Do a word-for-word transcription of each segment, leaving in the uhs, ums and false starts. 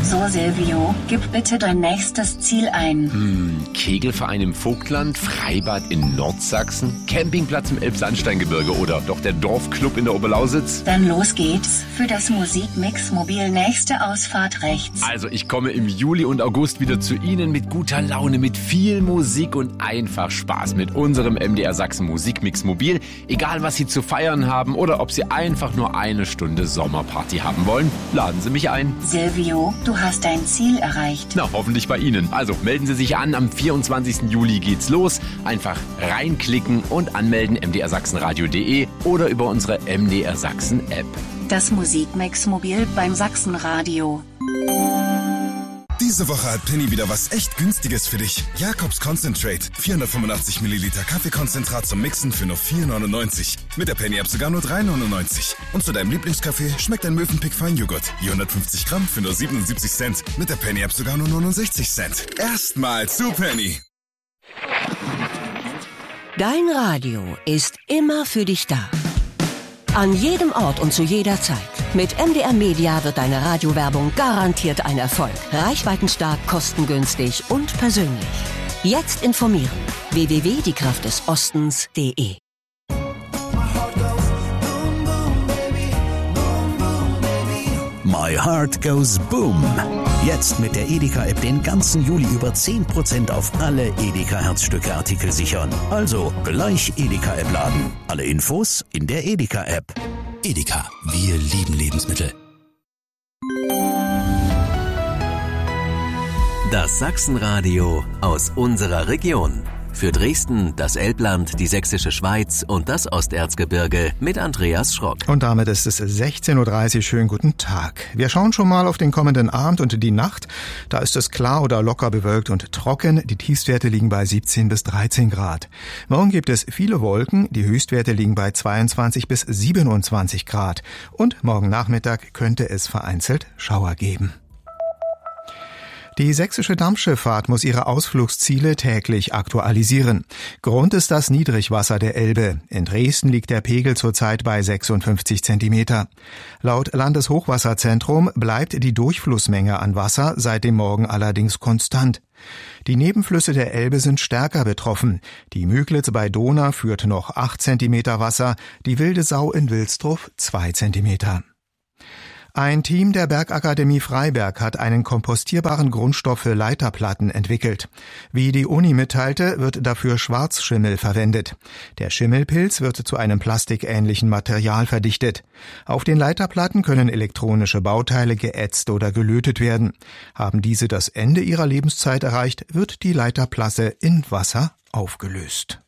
So, Silvio, gib bitte dein nächstes Ziel ein. Hm, Kegelverein im Vogtland, Freibad in Nordsachsen, Campingplatz im Elbsandsteingebirge oder doch der Dorfclub in der Oberlausitz? Dann los geht's für das Musikmix Mobil nächste Ausfahrt rechts. Also ich komme im Juli und August wieder zu Ihnen mit guter Laune, mit viel Musik und einfach Spaß mit unserem M D R Sachsen Musikmix Mobil. Egal was Sie zu feiern haben oder ob Sie einfach nur eine Stunde Sommerparty haben wollen, laden Sie mich ein. Silvio, du hast dein Ziel erreicht. Na, hoffentlich bei Ihnen. Also melden Sie sich an, am vierundzwanzigsten Juli geht's los. Einfach reinklicken und anmelden m d r sachsenradio punkt d e oder über unsere M D R Sachsen App. Das Musikmix Mobil beim Sachsenradio. Diese Woche hat Penny wieder was echt Günstiges für dich. Jakobs Concentrate. vierhundertfünfundachtzig Milliliter Kaffeekonzentrat zum Mixen für nur vier neunundneunzig. Mit der Penny-App sogar nur drei neunundneunzig. Und zu deinem Lieblingskaffee schmeckt ein Mövenpick Feinjoghurt. Je hundertfünfzig Gramm für nur siebenundsiebzig Cent. Mit der Penny-App sogar nur neunundsechzig Cent. Erstmal zu Penny. Dein Radio ist immer für dich da. An jedem Ort und zu jeder Zeit. Mit M D R Media wird deine Radiowerbung garantiert ein Erfolg. Reichweitenstark, kostengünstig und persönlich. Jetzt informieren. w w w punkt die kraft des ostens punkt d e. My Heart Goes Boom. Jetzt mit der Edeka-App den ganzen Juli über zehn Prozent auf alle Edeka-Herzstücke-Artikel sichern. Also gleich Edeka-App laden. Alle Infos in der Edeka-App. Edeka, wir lieben Lebensmittel. Das Sachsenradio aus unserer Region. Für Dresden, das Elbland, die Sächsische Schweiz und das Osterzgebirge mit Andreas Schrock. Und damit ist es sechzehn Uhr dreißig. Schönen guten Tag. Wir schauen schon mal auf den kommenden Abend und die Nacht. Da ist es klar oder locker bewölkt und trocken. Die Tiefstwerte liegen bei siebzehn bis dreizehn Grad. Morgen gibt es viele Wolken. Die Höchstwerte liegen bei zweiundzwanzig bis siebenundzwanzig Grad. Und morgen Nachmittag könnte es vereinzelt Schauer geben. Die sächsische Dampfschifffahrt muss ihre Ausflugsziele täglich aktualisieren. Grund ist das Niedrigwasser der Elbe. In Dresden liegt der Pegel zurzeit bei sechsundfünfzig Zentimeter. Laut Landeshochwasserzentrum bleibt die Durchflussmenge an Wasser seit dem Morgen allerdings konstant. Die Nebenflüsse der Elbe sind stärker betroffen. Die Müglitz bei Dohna führt noch acht Zentimeter Wasser, die Wilde Sau in Wilsdruff zwei Zentimeter. Ein Team der Bergakademie Freiberg hat einen kompostierbaren Grundstoff für Leiterplatten entwickelt. Wie die Uni mitteilte, wird dafür Schwarzschimmel verwendet. Der Schimmelpilz wird zu einem plastikähnlichen Material verdichtet. Auf den Leiterplatten können elektronische Bauteile geätzt oder gelötet werden. Haben diese das Ende ihrer Lebenszeit erreicht, wird die Leiterplatte in Wasser aufgelöst.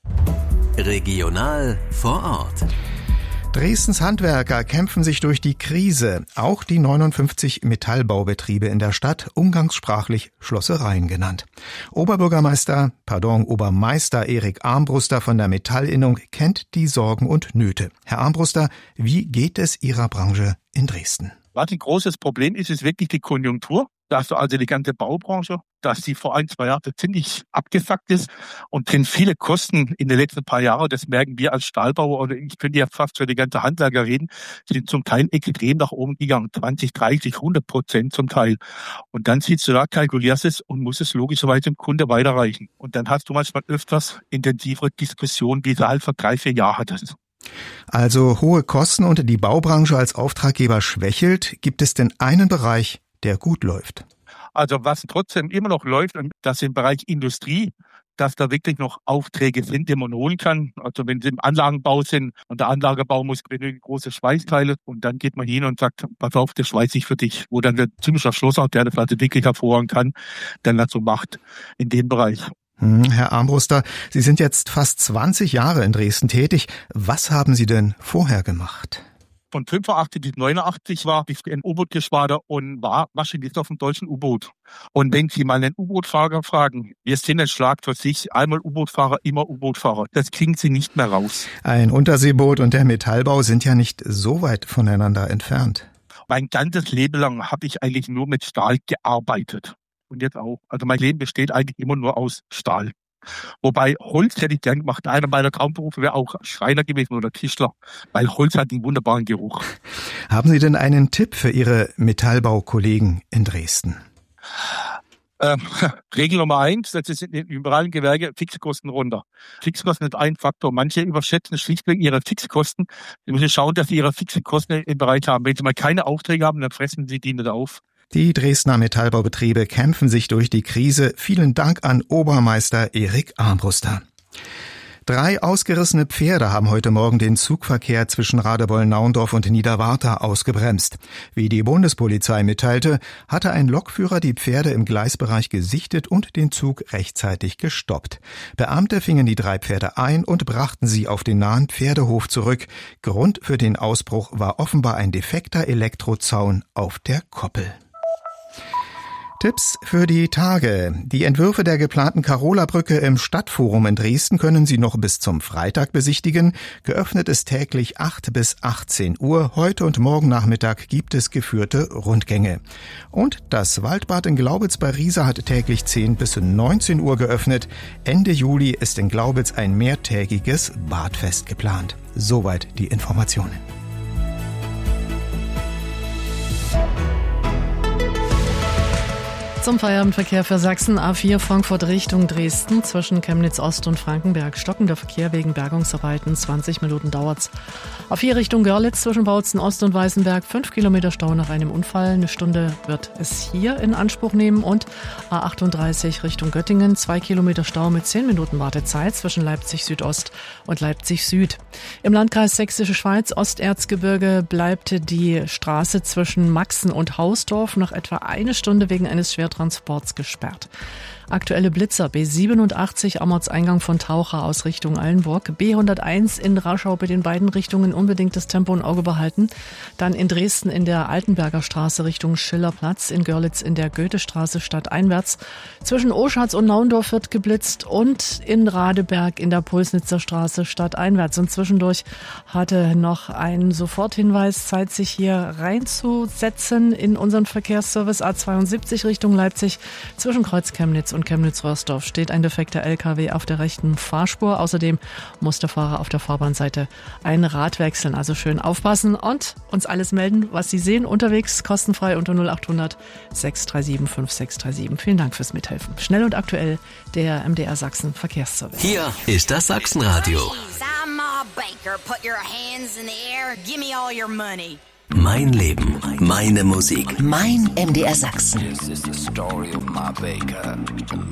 Regional vor Ort. Dresdens Handwerker kämpfen sich durch die Krise. Auch die neunundfünfzig Metallbaubetriebe in der Stadt, umgangssprachlich Schlossereien genannt. Oberbürgermeister, pardon, Obermeister Erik Armbruster von der Metallinnung kennt die Sorgen und Nöte. Herr Armbruster, wie geht es Ihrer Branche in Dresden? Was ein großes Problem ist, ist wirklich die Konjunktur. Dass also die ganze Baubranche, dass die vor ein, zwei Jahren ziemlich abgesackt ist und drin viele Kosten in den letzten paar Jahren, das merken wir als Stahlbauer, oder ich könnte ja fast für die ganze Handwerker reden, sind zum Teil extrem nach oben gegangen, zwanzig, dreißig, hundert Prozent zum Teil. Und dann sitzt du da, kalkulierst es und musst es logischerweise dem Kunde weiterreichen. Und dann hast du manchmal öfters intensivere Diskussionen, wie du halt vor drei, vier Jahren hattest. Also hohe Kosten und die Baubranche als Auftraggeber schwächelt. Gibt es denn einen Bereich, der gut läuft? Also was trotzdem immer noch läuft, und das im Bereich Industrie, dass da wirklich noch Aufträge sind, die man holen kann. Also wenn sie im Anlagenbau sind und der Anlagebau muss genügend große Schweißteile und dann geht man hin und sagt, pass auf, das schweiß ich für dich. Wo dann der ziemliche Schlosser, der das also wirklich hervorragend kann, dann dazu macht in dem Bereich. Herr Armbruster, Sie sind jetzt fast zwanzig Jahre in Dresden tätig. Was haben Sie denn vorher gemacht? Von fünfundachtzig bis neunundachtzig war ich in U-Boot-Geschwader und war Maschinist auf dem deutschen U-Boot. Und wenn Sie mal einen U-Boot-Fahrer fragen, wir sind ein Schlag für sich, einmal U-Boot-Fahrer, immer U-Boot-Fahrer. Das kriegen Sie nicht mehr raus. Ein Unterseeboot und der Metallbau sind ja nicht so weit voneinander entfernt. Mein ganzes Leben lang habe ich eigentlich nur mit Stahl gearbeitet. Und jetzt auch. Also mein Leben besteht eigentlich immer nur aus Stahl. Wobei Holz hätte ich gern gemacht. Einer meiner Traumberufe wäre auch Schreiner gewesen oder Tischler, weil Holz hat einen wunderbaren Geruch. Haben Sie denn einen Tipp für Ihre Metallbaukollegen in Dresden? Ähm, Regel Nummer eins, das ist in den liberalen Gewerke, Fixkosten runter. Fixkosten ist ein Faktor. Manche überschätzen schlichtweg ihre Fixkosten. Sie müssen schauen, dass sie ihre Fixkosten im Bereich haben. Wenn sie mal keine Aufträge haben, dann fressen sie die nicht auf. Die Dresdner Metallbaubetriebe kämpfen sich durch die Krise. Vielen Dank an Obermeister Erik Armbruster. Drei ausgerissene Pferde haben heute Morgen den Zugverkehr zwischen Radebeul-Naundorf und Niederwarta ausgebremst. Wie die Bundespolizei mitteilte, hatte ein Lokführer die Pferde im Gleisbereich gesichtet und den Zug rechtzeitig gestoppt. Beamte fingen die drei Pferde ein und brachten sie auf den nahen Pferdehof zurück. Grund für den Ausbruch war offenbar ein defekter Elektrozaun auf der Koppel. Tipps für die Tage. Die Entwürfe der geplanten Karola-Brücke im Stadtforum in Dresden können Sie noch bis zum Freitag besichtigen. Geöffnet ist täglich acht bis achtzehn Uhr. Heute und morgen Nachmittag gibt es geführte Rundgänge. Und das Waldbad in Glaubitz bei Riesa hat täglich zehn bis neunzehn Uhr geöffnet. Ende Juli ist in Glaubitz ein mehrtägiges Badfest geplant. Soweit die Informationen. Zum Feierabendverkehr für Sachsen. A vier Frankfurt Richtung Dresden zwischen Chemnitz Ost und Frankenberg. Stockender Verkehr wegen Bergungsarbeiten. zwanzig Minuten dauert's. A vier Richtung Görlitz zwischen Bautzen Ost und Weißenberg. fünf Kilometer Stau nach einem Unfall. Eine Stunde wird es hier in Anspruch nehmen. Und A achtunddreißig Richtung Göttingen. zwei Kilometer Stau mit zehn Minuten Wartezeit zwischen Leipzig Südost und Leipzig Süd. Im Landkreis Sächsische Schweiz Osterzgebirge bleibt die Straße zwischen Maxen und Hausdorf noch etwa eine Stunde wegen eines schweren Transports gesperrt. Aktuelle Blitzer B siebenundachtzig am Ortseingang von Taucher aus Richtung Allenburg, B hunderteins in Raschau bei den beiden Richtungen unbedingt das Tempo im Auge behalten. Dann in Dresden in der Altenberger Straße Richtung Schillerplatz, in Görlitz in der Goethestraße stadteinwärts. Zwischen Oschatz und Naundorf wird geblitzt und in Radeberg in der Pulsnitzer Straße stadteinwärts. Und zwischendurch hatte noch ein Soforthinweis Zeit, sich hier reinzusetzen in unseren Verkehrsservice A zweiundsiebzig Richtung Leipzig. Zwischen Kreuz Chemnitz und Chemnitz-Röhrsdorf steht ein defekter L K W auf der rechten Fahrspur. Außerdem muss der Fahrer auf der Fahrbahnseite ein Rad wechseln. Also schön aufpassen und uns alles melden, was Sie sehen unterwegs, kostenfrei unter null achthundert sechs drei sieben fünf sechs drei sieben. Vielen Dank fürs Mithelfen. Schnell und aktuell der M D R Sachsen Verkehrsservice. Hier ist das Sachsenradio. Mein Leben, meine Musik. Mein M D R Sachsen.